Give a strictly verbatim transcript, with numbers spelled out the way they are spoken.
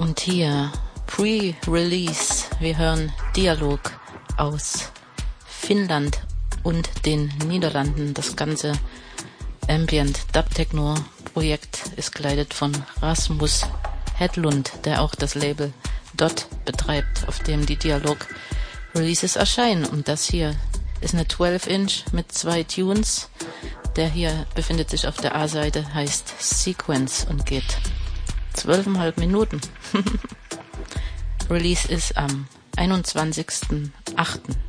Und hier Pre-Release. Wir hören Dialog aus Finnland und den Niederlanden. Das ganze Ambient Dub Techno Projekt ist geleitet von Rasmus Hedlund, der auch das Label Dot betreibt, auf dem die Dialog Releases erscheinen. Und das hier ist eine zwölf Inch mit zwei Tunes. Der hier befindet sich auf der A-Seite, heißt Sequence und geht zwölfeinhalb Minuten. Release ist am einundzwanzigsten achten